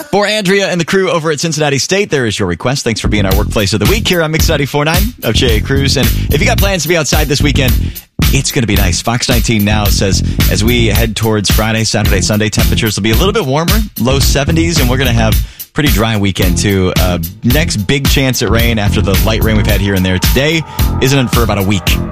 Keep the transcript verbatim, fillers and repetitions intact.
For Andrea and the crew over at Cincinnati State, there is your request. Thanks for being our workplace of the week here on Mix ninety-four point nine of J A. Cruz. And if you got plans to be outside this weekend, it's going to be nice. Fox nineteen Now says as we head towards Friday, Saturday, Sunday, temperatures will be a little bit warmer, low seventies, and we're going to have pretty dry weekend too. Uh, next big chance at rain after the light rain we've had here and there today isn't for about a week.